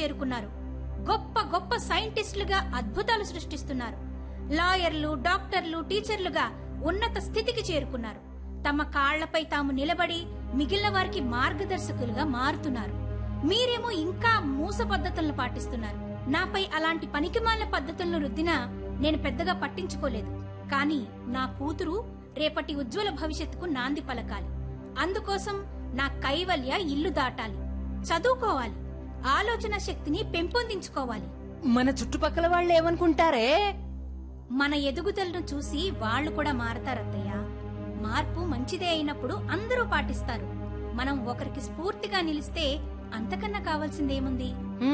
చేరుకున్నారు. గొప్ప గొప్ప సైంటిస్టులుగా అద్భుతాలు సృష్టిస్తున్నారు. లాయర్లు, డాక్టర్లు, టీచర్లుగా ఉన్నత స్థితికి చేరుకున్నారు. తమ కాళ్లపై తాము నిలబడి మిగిలిన వారికి మార్గదర్శకులుగా మారుతున్నారు. మీరేమో ఇంకా మూస పద్ధతులను పాటిస్తున్నారు. నాపై అలాంటి పనికిమాలిన పద్ధతులను రుద్దినా నేను పెద్దగా పట్టించుకోలేదు. కాని నా కూతురు రేపటి ఉజ్వల భవిష్యత్తుకు నాంది పలకాలి. అందుకోసం నా కైవల్య ఇల్లు దాటాలి, చదువుకోవాలి, ఆలోచన శక్తిని పెంపొందించుకోవాలి. మన చుట్టుపక్కల వాళ్ళు ఏమనుకుంటారే? మన ఎదుగుదలను చూసి వాళ్లు కూడా మారతారత్తయ్య. మార్పు మంచిదే అయినప్పుడు అందరూ పాటిస్తారు. మనం ఒకరికి స్ఫూర్తిగా నిలిస్తే అంతకన్నా కావాల్సిందేముంది?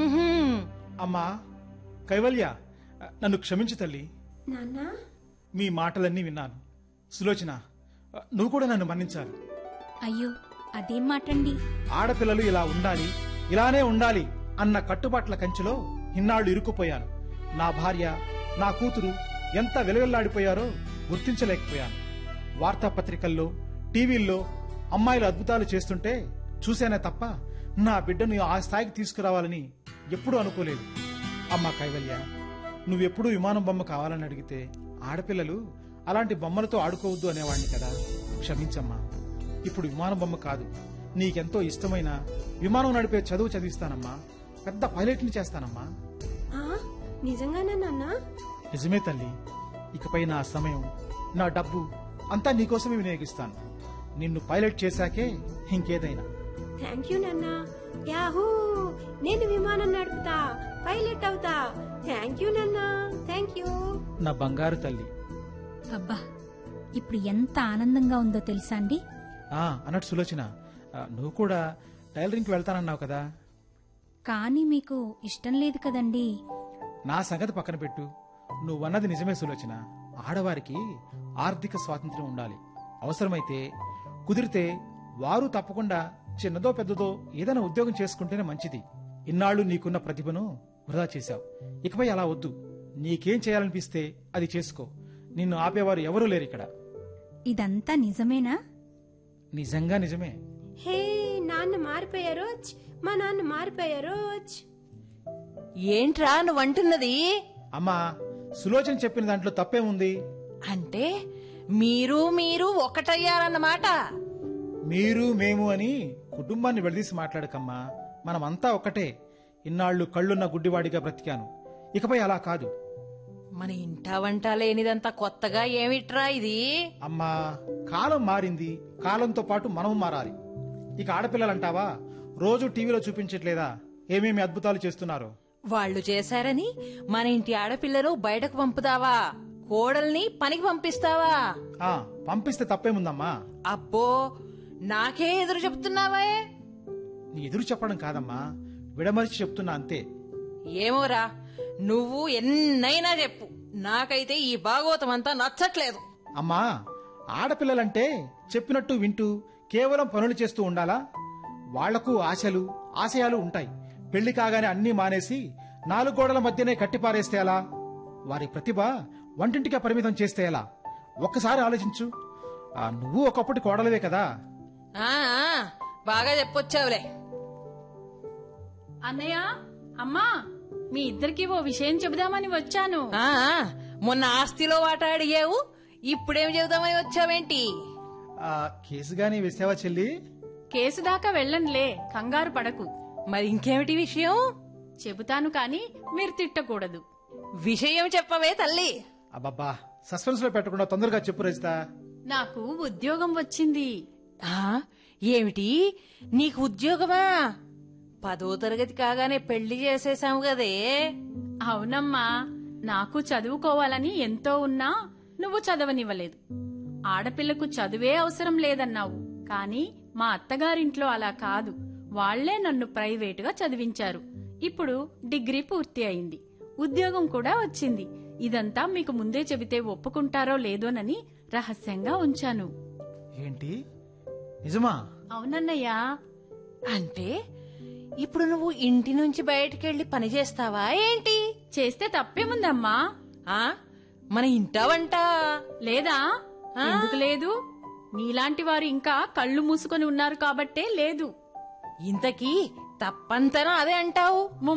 అమ్మా కైవల్య, నన్ను క్షమించు తల్లి. నాన్నా, మీ మాటలన్నీ విన్నాను. సులోచన, నువ్వు కూడా నన్ను మన్నించాలి. అయ్యో, అదేం మాటండి? ఆడపిల్లలు ఇలా ఉండాలి, ఇలానే ఉండాలి అన్న కట్టుబాట్ల కంచెలో ఇన్నాళ్లు ఇరుక్కుపోయాను. నా భార్య, నా కూతురు ఎంత వెలువెల్లాడిపోయారో గుర్తించలేకపోయాను. వార్తాపత్రికల్లో, టీవీల్లో అమ్మాయిలు అద్భుతాలు చేస్తుంటే చూశానే తప్ప నా బిడ్డను ఆ స్థాయికి తీసుకురావాలని ఎప్పుడూ అనుకోలేదు. అమ్మా కైవల్య, నువ్వెప్పుడూ విమానం బొమ్మ కావాలని అడిగితే ఆడపిల్లలు అలాంటి బొమ్మలతో ఆడుకోవద్దు అనేవాణ్ణి కదా. క్షమించమ్మా. ఇప్పుడు విమానం బొమ్మ కాదు, నీకెంతో ఇష్టమైన విమానం నడిపే చదువు చదివిస్తానమ్మా. పెద్ద పైలట్ని చేస్తానమ్మా. నిజంగానే నాన్నా? నిజమే తల్లి. ఇకపై నా సమయం, నా డబ్బు అంతా నీకోసమే వినియోగిస్తాను. నిన్ను పైలట్ చేశాకే ఇంకేదైనా. థ్యాంక్ యూ నాన్నా. యాహూ, నేను విమానం నడుపుతా, పైలట్ అవుతా. థ్యాంక్ యూ నాన్నా, థ్యాంక్ యూ. నా బంగారు తల్లి. అబ్బా, ఇప్పుడు ఎంత ఆనందంగా ఉందో తెలుసా అండి? అన్నట్టు సులోచన, నువ్వు కూడా టైలరింగ్కి వెళ్తానన్నావు కదా. కానీ మీకు ఇష్టం లేదు కదండి. నా సంగతి పక్కన పెట్టు. నువ్వన్నది నిజమే సులోచన. ఆడవారికి ఆర్థిక స్వాతంత్ర్యం ఉండాలి. అవసరమైతే, కుదిరితే వారు తప్పకుండా చిన్నదో పెద్దదో ఏదైనా ఉద్యోగం చేసుకుంటేనే మంచిది. ఇన్నాళ్లు నీకున్న ప్రతిభను వృధా చేశావు. ఇకపై అలా వద్దు. నీకేం చేయాలనిపిస్తే అది చేసుకో. నిన్ను ఆపేవారు ఎవరూ లేరు ఇక్కడ. ఇదంతా నిజమేనా? నిజంగా నిజమే. హే, నాన్న మారిపోయారు. మా నాన్న మారిపోయారు. ఏంట్రా నువ్వంటున్నది? అమ్మా, సులోచన చెప్పిన దాంట్లో తప్పేముంది? అంటే మీరు ఒకటయ్యారన్నమాట. మీరు మేము అని కుటుంబాన్ని విడదీసి మాట్లాడకమ్మా. మనమంతా ఒక్కటే. ఇన్నాళ్లు కళ్ళున్న గుడ్డివాడిగా బ్రతికాను. ఇకపై అలా కాదు. మన ఇంటా వంట లేనిదంతా కొత్తగా ఏమిట్రా ఇది? అమ్మా, కాలం మారింది. కాలంతో పాటు మనం మారాలి. ఇక ఆడపిల్లలంటావా? రోజు టీవీలో చూపించట్లేదా ఏమేమి అద్భుతాలు చేస్తున్నారో? వాళ్ళు చేశారని మన ఇంటి ఆడపిల్లను బయటకు పంపుతావా? కోడల్ని పనికి పంపిస్తావా? పంపిస్తే తప్పేముందమ్మా? అబ్బో, నాకే ఎదురు చెప్తున్నావే? నీ ఎదురు చెప్పడం కాదమ్మా, విడమరిచి చెప్తున్నా అంతే. ఏమోరా, నువ్వు ఎన్నైనా చెప్పు, నాకైతే ఈ భాగవతం అంతా నచ్చట్లేదు. అమ్మా, ఆడపిల్లలంటే చెప్పినట్టు వింటూ కేవలం పనులు చేస్తూ ఉండాలా? వాళ్లకు ఆశలు, ఆశయాలు ఉంటాయి. పెళ్లి కాగానే అన్నీ మానేసి 4 గోడల మధ్యనే కట్టిపారేస్తే ఎలా? వారి ప్రతిభ వంటింటికే పరిమితం చేస్తే ఎలా? ఒక్కసారి ఆలోచించు. నువ్వు ఒకప్పటి కోడలవే కదా. బాగా చెప్పొచ్చావులే. అన్నయ్య, అమ్మా, మీ ఇద్దరికి ఓ విషయం చెబుదామని వచ్చాను. మొన్న ఆస్తిలో వాటా అడిగావు, ఇప్పుడేం చెబుదామని వచ్చావేంటి? కేసుగానే వేసావా చెల్లి? కేసు దాకా వెళ్ళనులే, కంగారు పడకు. మరి ఇంకేమిటి విషయం? చెబుతాను కాని మీరు తిట్టకూడదు. విషయం చెప్పవే తల్లి. అబ్బబ్బా, సస్పెన్స్ లో పెట్టకుండా తొందరగా చెప్పు రజిత. నాకు ఉద్యోగం వచ్చింది. ఏమిటి, నీకు ఉద్యోగమా? 10వ తరగతి కాగానే పెళ్లి చేసేసాము కదే. అవునమ్మా, నాకు చదువుకోవాలని ఎంతో ఉన్నా నువ్వు చదవనివ్వలేదు. ఆడపిల్లకు చదువే అవసరం లేదన్నావు. కాని మా అత్తగారింట్లో అలా కాదు. వాళ్లే నన్ను ప్రైవేటుగా చదివించారు. ఇప్పుడు డిగ్రీ పూర్తి అయింది, ఉద్యోగం కూడా వచ్చింది. ఇదంతా మీకు ముందే చెబితే ఒప్పుకుంటారో లేదోనని రహస్యంగా ఉంచాను. ఏంటి, నిజమా? అవునన్నయ్యా. అంటే ఇప్పుడు నువ్వు ఇంటి నుంచి బయటకెళ్లి పని చేస్తావా ఏంటి? చేస్తే తప్పేముందమ్మా? మన ఇంటా వంట లేదా? ఎందుకు లేదు? నీలాంటి వారు ఇంకా కళ్ళు మూసుకొని ఉన్నారు కాబట్టే లేదు. ఇంతకీ తప్పంతనా అదే అంటావు?